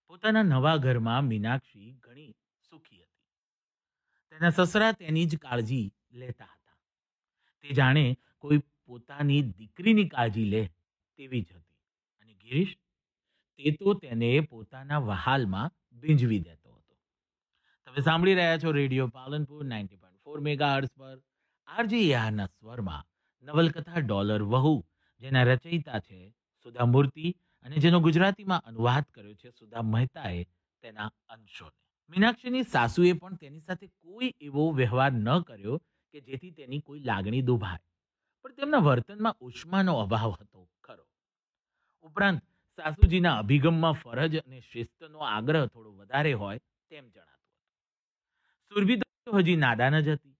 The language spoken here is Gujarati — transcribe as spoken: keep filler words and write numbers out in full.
પોતાના નવા ઘરમાં મીનાક્ષી ઘણી સુખી હતી. તેના સસરા તેની જ કાળજી લેતા હતા. તે જાણે કોઈ પોતાની દીકરીની કાળજી લે તેવી જ હતી. અને ગિરીશ, તે તો તેને પોતાના વહાલમાં ભીંજવી દેતો હતો. તમે સાંભળી રહ્યા છો radio Palanpur ninety point four mega hertz પર આરજી યારના સ્વરમાં નવલકથા ડોલર વહુ, જેના રચયિતા છે સુધા મૂર્તિ અને જેનો ગુજરાતીમાં અનુવાદ કર્યો છે સુધા મહેતાએ તેના અંશોને. મીનાક્ષીની સાસુએ પણ તેની સાથે કોઈ એવો વ્યવહાર ન કર્યો કે જેથી તેની કોઈ લાગણી દુભાય, પણ તેમના વર્તનમાં ઉષ્માનો અભાવ હતો ખરો. ઉપરાંત સાસુજીના અભિગમમાં ફરજ અને શિસ્તનો આગ્રહ થોડો વધારે હોય તેમ જણાતું હતું. સુરભી તો હજી નાદાન જ હતી.